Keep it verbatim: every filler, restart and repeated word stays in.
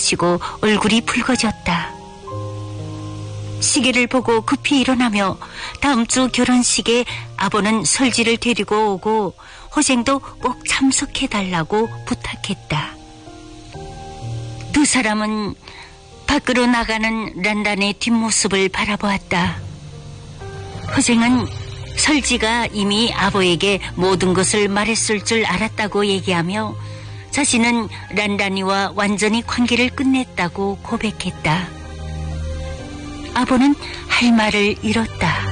마시고 얼굴이 붉어졌다. 시계를 보고 급히 일어나며 다음 주 결혼식에 아버는 설지를 데리고 오고 호생도 꼭 참석해달라고 부탁했다. 두 사람은 밖으로 나가는 란란의 뒷모습을 바라보았다. 호생은 설지가 이미 아버에게 모든 것을 말했을 줄 알았다고 얘기하며 자신은 란란이와 완전히 관계를 끝냈다고 고백했다. 아버는 할 말을 잃었다.